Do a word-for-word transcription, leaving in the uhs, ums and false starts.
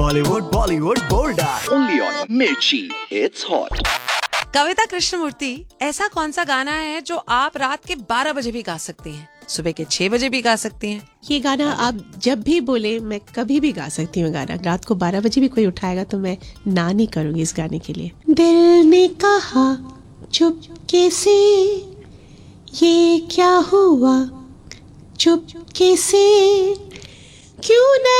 Bollywood, Bollywood, bolder. Only on Mirchi. It's hot. कविता कृष्णमूर्ति, ऐसा कौन सा गाना है जो आप रात के बारह बजे भी गा सकती हैं, सुबह के छह बजे भी गा सकती हैं? ये गाना आप जब भी बोले मैं कभी भी गा सकती हूँ गाना। रात को बारह बजे भी कोई उठाएगा तो मैं ना नहीं करूंगी इस गाने के लिए। दिल ने कहा चुपके से ये क्या हुआ, चुपके से क्यों नहीं